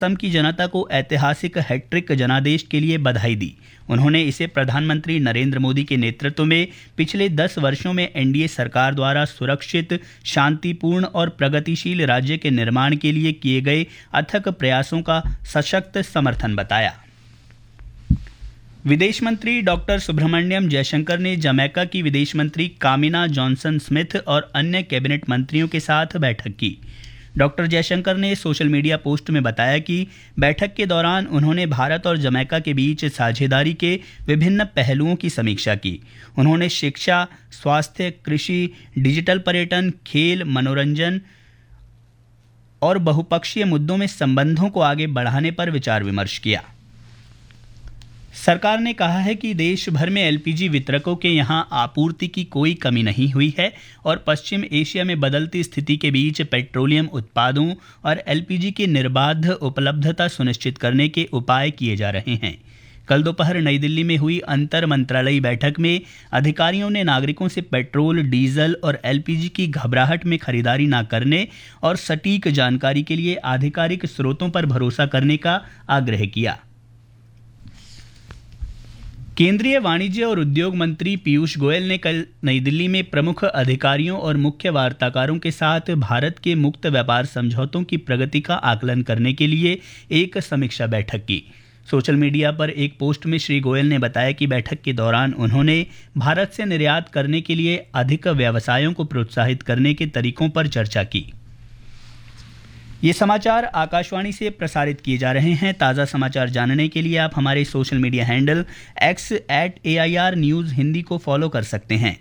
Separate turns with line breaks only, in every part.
असम की जनता को ऐतिहासिक हैट्रिक जनादेश के लिए बधाई दी। उन्होंने इसे प्रधानमंत्री नरेंद्र मोदी के नेतृत्व में पिछले 10 वर्षों में एनडीए सरकार द्वारा सुरक्षित, शांतिपूर्ण और प्रगतिशील राज्य के निर्माण के लिए किए गए अथक प्रयासों का सशक्त समर्थन बताया। विदेश मंत्री डॉक्टर सुब्रमण्यम जयशंकर ने जमैका की विदेश मंत्री कामिना जॉनसन स्मिथ और अन्य कैबिनेट मंत्रियों के साथ बैठक की। डॉक्टर जयशंकर ने सोशल मीडिया पोस्ट में बताया कि बैठक के दौरान उन्होंने भारत और जमैका के बीच साझेदारी के विभिन्न पहलुओं की समीक्षा की। उन्होंने शिक्षा, स्वास्थ्य, कृषि, डिजिटल पर्यटन, खेल, मनोरंजन और बहुपक्षीय मुद्दों में संबंधों को आगे बढ़ाने पर विचार विमर्श किया। सरकार ने कहा है कि देश भर में एलपीजी वितरकों के यहां आपूर्ति की कोई कमी नहीं हुई है और पश्चिम एशिया में बदलती स्थिति के बीच पेट्रोलियम उत्पादों और एलपीजी की निर्बाध उपलब्धता सुनिश्चित करने के उपाय किए जा रहे हैं। कल दोपहर नई दिल्ली में हुई अंतर मंत्रालयी बैठक में अधिकारियों ने नागरिकों से पेट्रोल, डीजल और एलपीजी की घबराहट में खरीदारी न करने और सटीक जानकारी के लिए आधिकारिक स्रोतों पर भरोसा करने का आग्रह किया। केंद्रीय वाणिज्य और उद्योग मंत्री पीयूष गोयल ने कल नई दिल्ली में प्रमुख अधिकारियों और मुख्य वार्ताकारों के साथ भारत के मुक्त व्यापार समझौतों की प्रगति का आकलन करने के लिए एक समीक्षा बैठक की। सोशल मीडिया पर एक पोस्ट में श्री गोयल ने बताया कि बैठक के दौरान उन्होंने भारत से निर्यात करने के लिए अधिक व्यवसायों को प्रोत्साहित करने के तरीकों पर चर्चा की। ये समाचार आकाशवाणी से प्रसारित किए जा रहे हैं। ताज़ा समाचार जानने के लिए आप हमारे social media handle x@AIR News Hindi को फॉलो कर सकते हैं।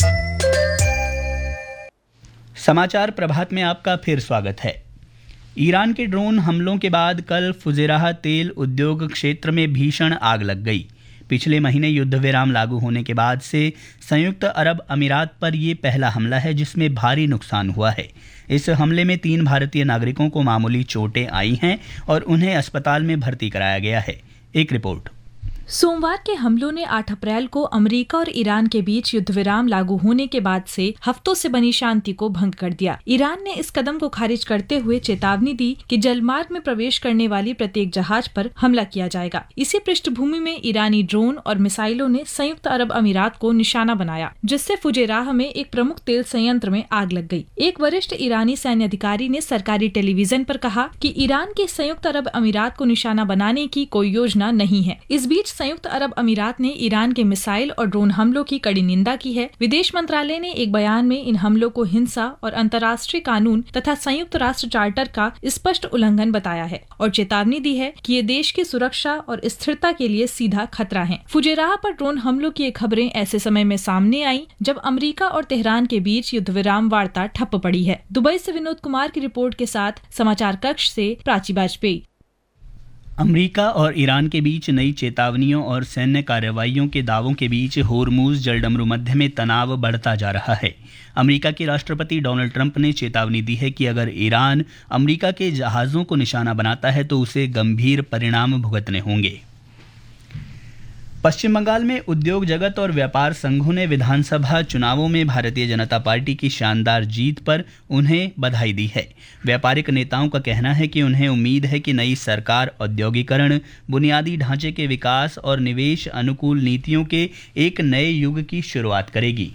समाचार प्रभात में आपका फिर स्वागत है। ईरान के ड्रोन हमलों के बाद कल फुजेराह तेल उद्योग क्षेत्र में भीषण आग लग गई। पिछले महीने युद्ध विराम लागू होने के बाद से संयुक्त अरब अमीरात पर यह पहला हमला है जिसमें भारी नुकसान हुआ है। इस हमले में 3 भारतीय नागरिकों को मामूली चोटें आई हैं और उन्हें अस्पताल में भर्ती कराया गया है। एक रिपोर्ट।
सोमवार के हमलों ने 8 अप्रैल को अमेरिका और ईरान के बीच युद्ध विराम लागू होने के बाद से हफ्तों से बनी शांति को भंग कर दिया। ईरान ने इस कदम को खारिज करते हुए चेतावनी दी कि जलमार्ग में प्रवेश करने वाली प्रत्येक जहाज पर हमला किया जाएगा। इसी पृष्ठभूमि में ईरानी ड्रोन और मिसाइलों ने संयुक्त अरब अमीरात को निशाना बनाया, जिससे फुजेराह में एक प्रमुख तेल संयंत्र में आग लग गई। एक वरिष्ठ ईरानी सैन्य अधिकारी ने सरकारी टेलीविजन पर कहा कि ईरान के संयुक्त अरब अमीरात को निशाना बनाने की कोई योजना नहीं है। इस बीच संयुक्त अरब अमीरात ने ईरान के मिसाइल और ड्रोन हमलों की कड़ी निंदा की है। विदेश मंत्रालय ने एक बयान में इन हमलों को हिंसा और अंतर्राष्ट्रीय कानून तथा संयुक्त राष्ट्र चार्टर का स्पष्ट उल्लंघन बताया है और चेतावनी दी है कि ये देश की सुरक्षा और स्थिरता के लिए सीधा खतरा है। फुजेराह पर ड्रोन हमलों की खबरें ऐसे समय में सामने आई जब अमेरिका और तेहरान के बीच युद्ध विराम वार्ता ठप पड़ी है। दुबई से विनोद कुमार की रिपोर्ट के साथ समाचार कक्ष से प्राची बाजपेयी।
अमेरिका और ईरान के बीच नई चेतावनियों और सैन्य कार्रवाइयों के दावों के बीच होर्मुज जलडमरू मध्य में तनाव बढ़ता जा रहा है। अमेरिका के राष्ट्रपति डोनाल्ड ट्रंप ने चेतावनी दी है कि अगर ईरान अमेरिका के जहाज़ों को निशाना बनाता है तो उसे गंभीर परिणाम भुगतने होंगे। पश्चिम बंगाल में उद्योग जगत और व्यापार संघों ने विधानसभा चुनावों में भारतीय जनता पार्टी की शानदार जीत पर उन्हें बधाई दी है। व्यापारिक नेताओं का कहना है कि उन्हें उम्मीद है कि नई सरकार औद्योगिकरण, बुनियादी ढांचे के विकास और निवेश अनुकूल नीतियों के एक नए युग की शुरुआत करेगी।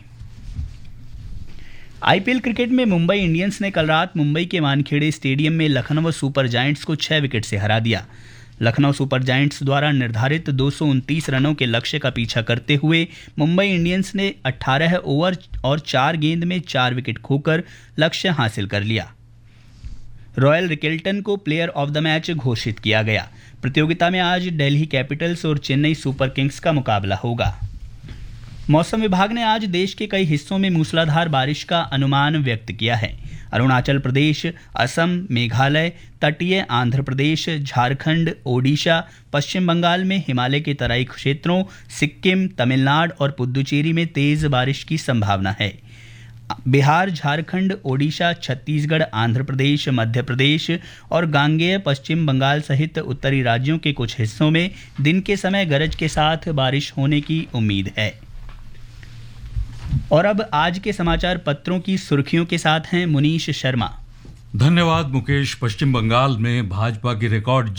आईपीएल क्रिकेट में मुंबई इंडियंस ने कल रात मुंबई के वानखेड़े स्टेडियम में लखनऊ सुपर जायंट्स को 6 विकेट से हरा दिया। लखनऊ सुपर जायंट्स द्वारा निर्धारित 229 रनों के लक्ष्य का पीछा करते हुए मुंबई इंडियंस ने 18 ओवर और 4 गेंद में 4 विकेट खोकर लक्ष्य हासिल कर लिया। रॉयल रिकेल्टन को प्लेयर ऑफ द मैच घोषित किया गया। प्रतियोगिता में आज दिल्ली कैपिटल्स और चेन्नई सुपर किंग्स का मुकाबला होगा। मौसम विभाग ने आज देश के कई हिस्सों में मूसलाधार बारिश का अनुमान व्यक्त किया है। अरुणाचल प्रदेश, असम, मेघालय, तटीय आंध्र प्रदेश, झारखंड, ओडिशा, पश्चिम बंगाल में हिमालय के तराई क्षेत्रों, सिक्किम, तमिलनाडु और पुदुचेरी में तेज बारिश की संभावना है। बिहार, झारखंड, ओडिशा, छत्तीसगढ़, आंध्र प्रदेश, मध्य प्रदेश और गांगेय पश्चिम बंगाल सहित उत्तरी राज्यों के कुछ हिस्सों में दिन के समय गरज के साथ बारिश होने की उम्मीद है। और अब आज के समाचार पत्रों की सुर्खियों के साथ हैं मुनीश शर्मा।
धन्यवाद मुकेश। पश्चिम बंगाल में भाजपा की रिकॉर्ड